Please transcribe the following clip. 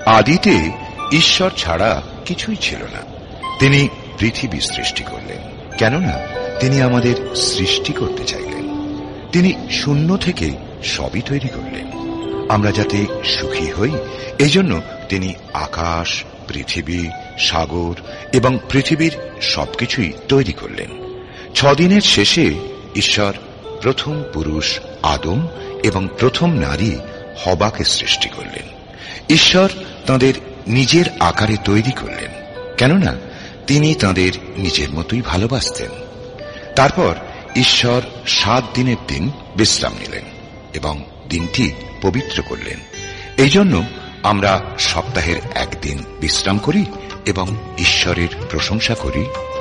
আদিতে ঈশ্বর ছাড়া কিছুই ছিল না। তিনি পৃথিবী সৃষ্টি করলেন, কেননা তিনি আমাদের সৃষ্টি করতে চাইলেন। তিনি শূন্য থেকে সবই তৈরি করলেন, আমরা যাতে সুখী হই। এই জন্য তিনি আকাশ, পৃথিবী, সাগর এবং পৃথিবীর সবকিছুই তৈরি করলেন। 6 দিনের শেষে ঈশ্বর প্রথম পুরুষ আদম এবং প্রথম নারী হবাকে সৃষ্টি করলেন। ঈশ্বর তাঁদের নিজের আকারে তৈরি করলেন, কেননা তিনি তাঁদের নিজের মতোই ভালোবাসতেন। তারপর ঈশ্বর 7 দিনের দিন বিশ্রাম নিলেন এবং দিনটি পবিত্র করলেন। এই জন্য আমরা সপ্তাহের একদিন বিশ্রাম করি এবং ঈশ্বরের প্রশংসা করি